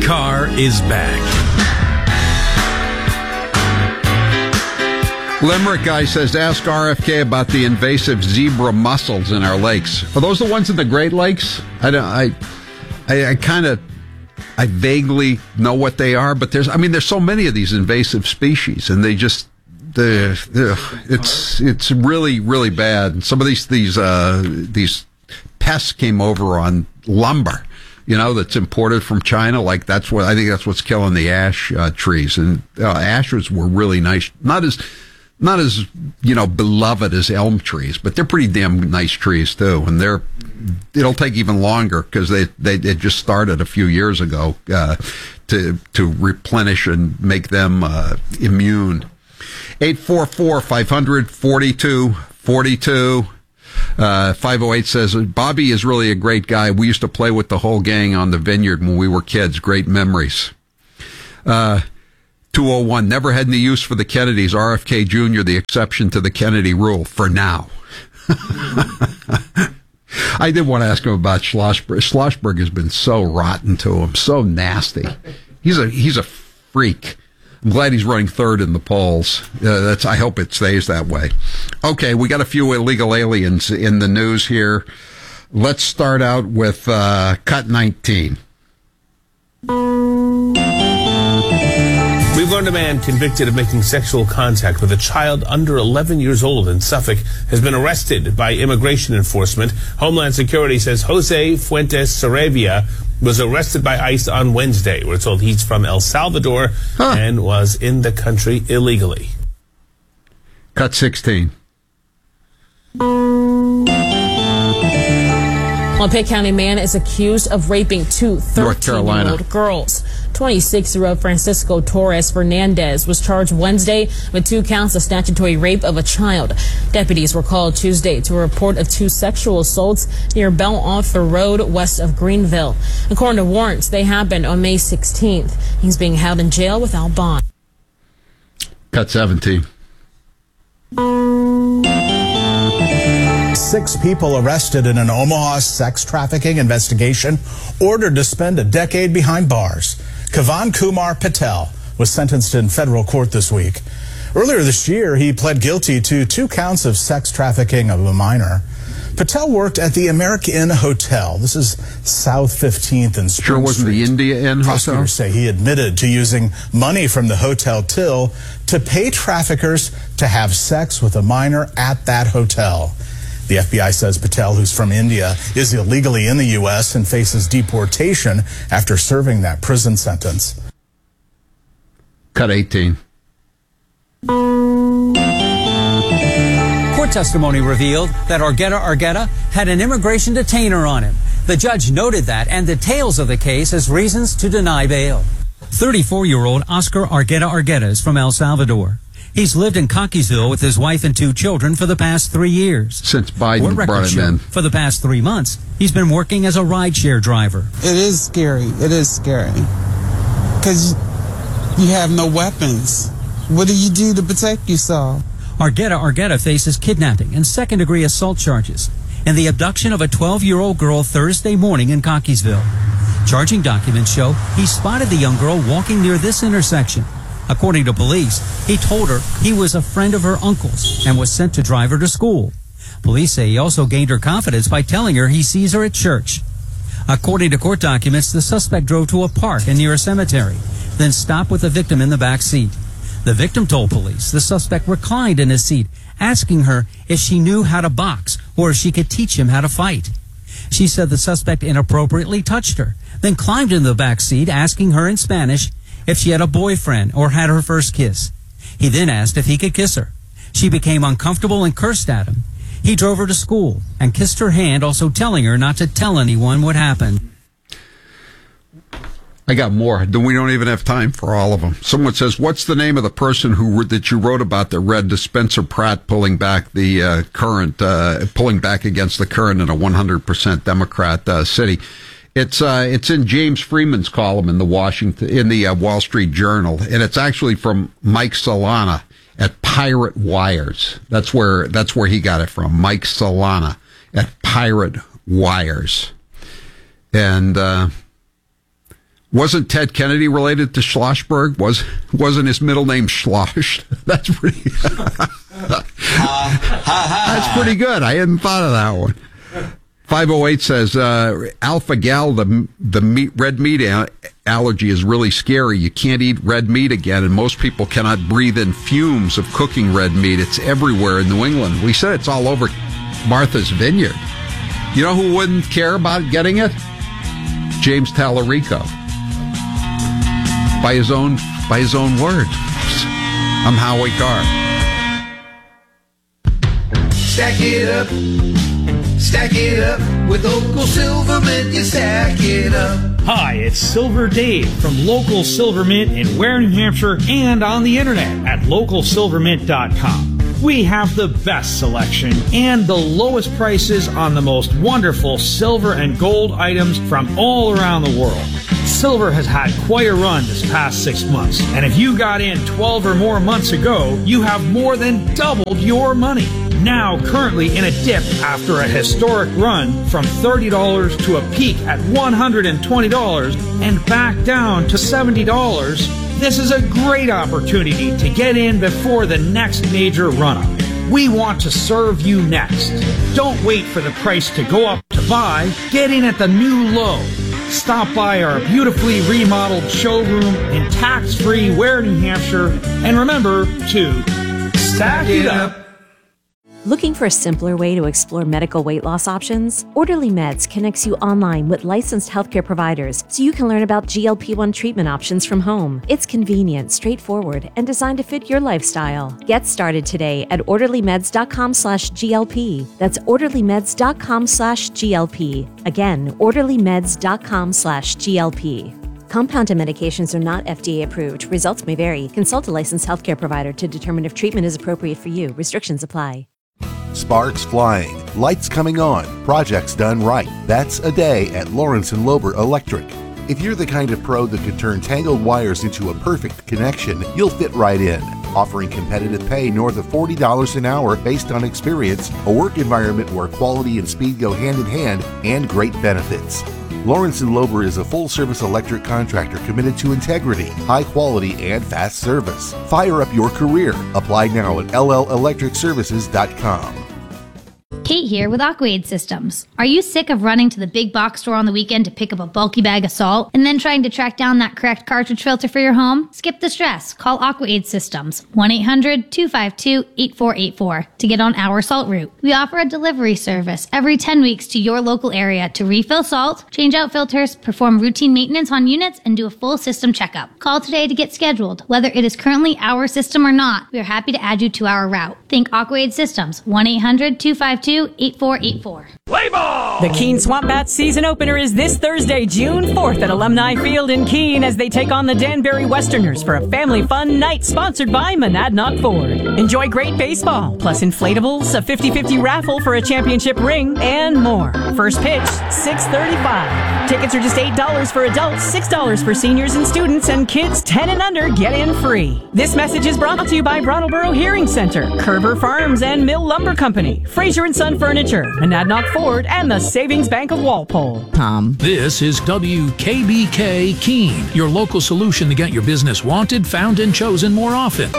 Carr is back. Limerick guy says, ask RFK about the invasive zebra mussels in our lakes. Are those the ones in the Great Lakes? I vaguely know what they are, but there's so many of these invasive species, and it's really, really bad. Some of these pests came over on lumber, that's imported from China. I think that's what's killing the ash trees. And ashes were really nice, not as beloved as elm trees, but they're pretty damn nice trees too. And it'll take even longer because they just started a few years ago to replenish and make them immune. 844-500-4242. 508 says, Bobby is really a great guy. We used to play with the whole gang on the vineyard when we were kids. Great memories. 201, never had any use for the Kennedys. RFK Jr., the exception to the Kennedy rule, for now. I did want to ask him about Schlossberg. Schlossberg has been so rotten to him, so nasty. He's a freak. I'm glad he's running third in the polls. I hope it stays that way. Okay, we got a few illegal aliens in the news here. Let's start out with Cut 19. We've learned a man convicted of making sexual contact with a child under 11 years old in Suffolk has been arrested by immigration enforcement. Homeland Security says Jose Fuentes Sarabia was arrested by ICE on Wednesday. We're told he's from El Salvador and was in the country illegally. Cut 16. A Pitt County man is accused of raping two 13-year-old girls. 26-year-old Francisco Torres Fernandez was charged Wednesday with 2 counts of statutory rape of a child. Deputies were called Tuesday to a report of 2 sexual assaults near Bell Arthur Road west of Greenville. According to warrants, they happened on May 16th. He's being held in jail without bond. Cut 17. 6 people arrested in an Omaha sex trafficking investigation, ordered to spend a decade behind bars. Kavan Kumar Patel was sentenced in federal court this week. Earlier this year, he pled guilty to 2 counts of sex trafficking of a minor. Patel worked at the America Inn Hotel. This is South 15th and Spring Sure wasn't Street. the India Inn Hotel? Prosecutors say he admitted to using money from the hotel till to pay traffickers to have sex with a minor at that hotel. The FBI says Patel, who's from India, is illegally in the U.S. and faces deportation after serving that prison sentence. Cut 18. Court testimony revealed that Argueta had an immigration detainer on him. The judge noted that and details of the case as reasons to deny bail. 34-year-old Oscar Argueta is from El Salvador. He's lived in Cockeysville with his wife and 2 children for the past 3 years. Since Biden brought him in. For the past 3 months, he's been working as a rideshare driver. It is scary. It is scary. Because you have no weapons. What do you do to protect yourself? Argueta faces kidnapping and second-degree assault charges and the abduction of a 12-year-old girl Thursday morning in Cockeysville. Charging documents show he spotted the young girl walking near this intersection. According to police, he told her he was a friend of her uncle's and was sent to drive her to school. Police say he also gained her confidence by telling her he sees her at church. According to court documents, the suspect drove to a park and near a cemetery, then stopped with the victim in the back seat. The victim told police the suspect reclined in his seat, asking her if she knew how to box or if she could teach him how to fight. She said the suspect inappropriately touched her, then climbed in the back seat, asking her in Spanish if she had a boyfriend or had her first kiss. He then asked if he could kiss her. She became uncomfortable and cursed at him. He drove her to school and kissed her hand, also telling her not to tell anyone what happened. I got more. We don't even have time for all of them. Someone says, what's the name of the person that you wrote about that read to Spencer Pratt pulling back the pulling back against the current in a 100% Democrat city? It's in James Freeman's column in the Wall Street Journal, and it's actually from Mike Solana at Pirate Wires. That's where he got it from. Mike Solana at Pirate Wires. And Wasn't Ted Kennedy related to Schlossberg? Wasn't his middle name Schloss? That's pretty. That's pretty good. I hadn't thought of that one. 508 says alpha gal, the red meat allergy is really scary. You can't eat red meat again, and most people cannot breathe in fumes of cooking red meat. It's everywhere in New England. We said it's all over Martha's Vineyard. You know who wouldn't care about getting it? James Tallarico. By his own words. I'm Howie Carr. Stack it up with Local Silvermint, you stack it up. Hi, it's Silver Dave from Local Silvermint in Ware, New Hampshire, and on the internet at localsilvermint.com. We have the best selection and the lowest prices on the most wonderful silver and gold items from all around the world. Silver has had quite a run this past 6 months, and if you got in 12 or more months ago, you have more than doubled your money. Now currently in a dip after a historic run from $30 to a peak at $120 and back down to $70, this is a great opportunity to get in before the next major run-up. We want to serve you next. Don't wait for the price to go up to buy. Get in at the new low. Stop by our beautifully remodeled showroom in tax-free Ware, New Hampshire, and remember to stack it up. Looking for a simpler way to explore medical weight loss options? Orderly Meds connects you online with licensed healthcare providers so you can learn about GLP-1 treatment options from home. It's convenient, straightforward, and designed to fit your lifestyle. Get started today at orderlymeds.com/GLP. That's orderlymeds.com/GLP. Again, orderlymeds.com/GLP. Compounded medications are not FDA approved. Results may vary. Consult a licensed healthcare provider to determine if treatment is appropriate for you. Restrictions apply. Sparks flying, lights coming on, projects done right. That's a day at Lawrence & Lober Electric. If you're the kind of pro that could turn tangled wires into a perfect connection, you'll fit right in. Offering competitive pay north of $40 an hour based on experience, a work environment where quality and speed go hand in hand, and great benefits. Lawrence & Lober is a full-service electric contractor committed to integrity, high quality, and fast service. Fire up your career. Apply now at LLElectricServices.com. Kate here with Aquaid Systems. Are you sick of running to the big box store on the weekend to pick up a bulky bag of salt and then trying to track down that correct cartridge filter for your home? Skip the stress. Call Aquaid Systems, 1-800-252-8484 to get on our salt route. We offer a delivery service every 10 weeks to your local area to refill salt, change out filters, perform routine maintenance on units, and do a full system checkup. Call today to get scheduled. Whether it is currently our system or not, we are happy to add you to our route. Think Aquaid Systems, 1-800-252-8484. Play ball! The Keene Swamp Bats season opener is this Thursday, June 4th at Alumni Field in Keene as they take on the Danbury Westerners for a family fun night sponsored by Monadnock Ford. Enjoy great baseball, plus inflatables, a 50-50 raffle for a championship ring, and more. First pitch, 6:35. Tickets are just $8 for adults, $6 for seniors and students, and kids 10 and under get in free. This message is brought to you by Brattleboro Hearing Center, Kerber Farms and Mill Lumber Company, Fraser & Son Furniture, Monadnock Ford, and the Savings Bank of Walpole. This is WKBK Keene, your local solution to get your business wanted, found, and chosen more often.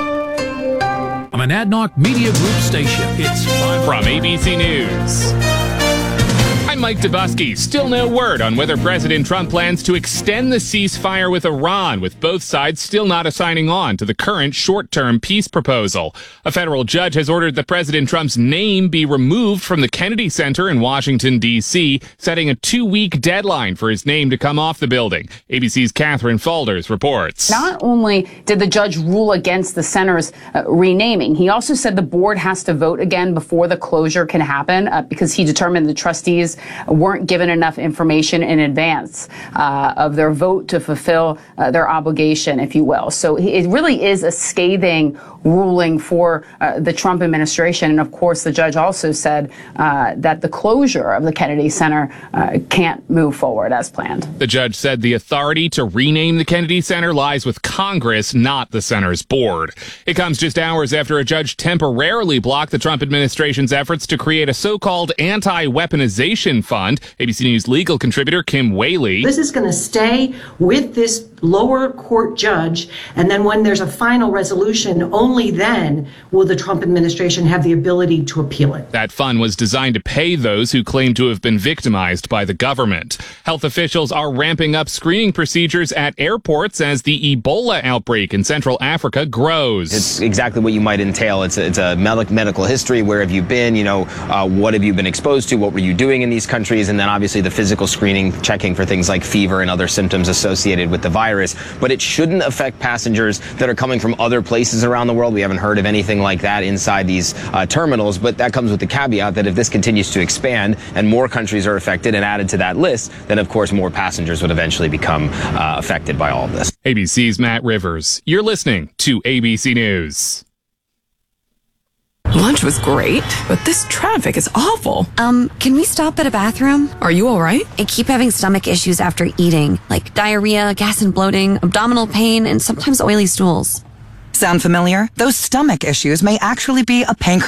A Monadnock Media Group station. It's from ABC News. I'm Mike Dubusky. Still no word on whether President Trump plans to extend the ceasefire with Iran, with both sides still not assigning on to the current short-term peace proposal. A federal judge has ordered that President Trump's name be removed from the Kennedy Center in Washington, D.C., setting a 2-week deadline for his name to come off the building. ABC's Catherine Falders reports. Not only did the judge rule against the center's renaming, he also said the board has to vote again before the closure can happen because he determined the trustees weren't given enough information in advance of their vote to fulfill their obligation, if you will. So it really is a scathing ruling for the Trump administration. And of course, the judge also said that the closure of the Kennedy Center can't move forward as planned. The judge said the authority to rename the Kennedy Center lies with Congress, not the center's board. It comes just hours after a judge temporarily blocked the Trump administration's efforts to create a so-called anti-weaponization Protection Fund. ABC News legal contributor Kim Whaley. This is going to stay with this lower court judge, and then when there's a final resolution, only then will the Trump administration have the ability to appeal it. That fund was designed to pay those who claim to have been victimized by the government. Health officials are ramping up screening procedures at airports as the Ebola outbreak in Central Africa grows. It's exactly what you might entail. It's a medical history. Where have you been? What have you been exposed to? What were you doing in these countries? And then obviously the physical screening, checking for things like fever and other symptoms associated with the virus. But it shouldn't affect passengers that are coming from other places around the world. We haven't heard of anything like that inside these terminals, but that comes with the caveat that if this continues to expand and more countries are affected and added to that list, then of course more passengers would eventually become affected by all of this. ABC's Matt Rivers. You're listening to ABC News. Lunch was great, but this traffic is awful. Can we stop at a bathroom? Are you all right? I keep having stomach issues after eating, like diarrhea, gas and bloating, abdominal pain, and sometimes oily stools. Sound familiar? Those stomach issues may actually be a pancreatitis